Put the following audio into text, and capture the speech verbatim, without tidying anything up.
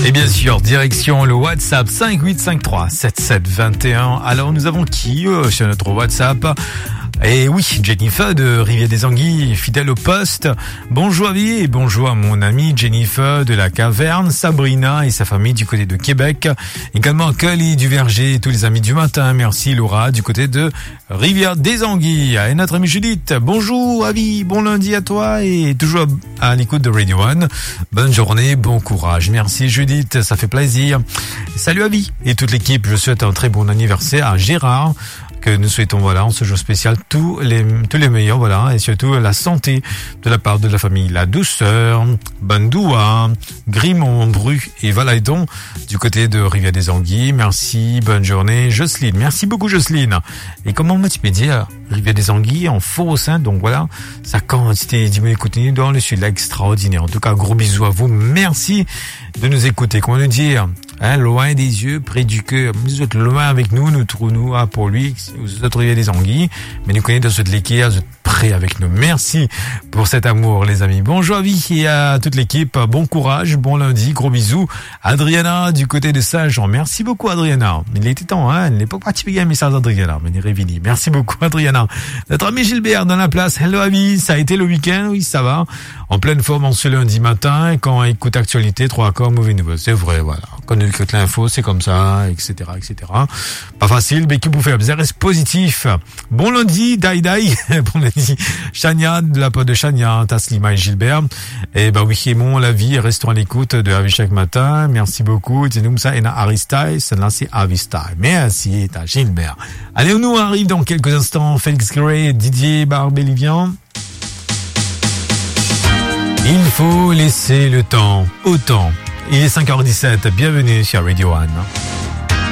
Et bien sûr, direction le WhatsApp cinq huit cinq trois sept sept deux un. Alors nous avons qui euh, sur notre WhatsApp? Et oui, Jennifer de Rivière des Anguilles, fidèle au poste. Bonjour à vie et bonjour à mon amie Jennifer de la Caverne, Sabrina et sa famille du côté de Québec. Également Kelly du Verger et tous les amis du matin. Merci Laura du côté de Rivière des Anguilles. Et notre amie Judith, bonjour Avi, bon lundi à toi et toujours à l'écoute de Radio One. Bonne journée, bon courage. Merci Judith, ça fait plaisir. Salut Avi et toute l'équipe, je souhaite un très bon anniversaire à Gérard, que nous souhaitons, voilà, en ce jour spécial, tous les, tous les meilleurs, voilà, et surtout la santé de la part de la famille La Douceur, Bandoua, Grimont, Bru et Valaidon, du côté de Rivière des Anguilles. Merci, bonne journée, Jocelyne. Merci beaucoup, Jocelyne. Et comment tu peux dire, Rivière des Anguilles, en fausse, hein, donc voilà, sa quantité d'emails continue dans le sud, là, extraordinaire. En tout cas, gros bisous à vous. Merci de nous écouter. Comment nous dire? Hein, loin des yeux, près du cœur. Vous êtes loin avec nous, nous trouvons-nous ah, pour lui. Vous êtes Rivière des Anguilles, mais nous connaissons de l'équerre, vous êtes prêts avec nous. Merci pour cet amour, les amis. Bonjour à vie et à toute l'équipe. Bon courage, bon lundi, gros bisous. Adriana du côté de Saint-Jean. Merci beaucoup, Adriana. Il était temps, hein. Il n'est pas parti payer un message d'Adriana, mais il est révélé. Merci beaucoup, Adriana. Notre ami Gilbert dans la place. Hello, avis. Ça a été le week-end? Oui, ça va. En pleine forme en ce lundi matin. Quand on écoute actualité, trois accords, mauvais nouveau. C'est vrai, voilà. Quand on écoute l'info, c'est comme ça, et cetera, et cetera. Pas facile, mais qui vous fait observer, reste positif. Bon lundi, Dai Dai. Bon lundi, Chania, de la part de Chania, Taslima et Gilbert. Et ben oui, Raymond, la vie, restons à l'écoute de Avi chaque matin. Merci beaucoup. C'est nous, ça, et na Aristai, celle-là, c'est Avistai. Merci, t'as Gilbert. Allez, on nous arrive dans quelques instants. Félix Gray, Didier Barbélivian. Il faut laisser le temps au temps. Il est cinq heures dix-sept, bienvenue sur Radio One.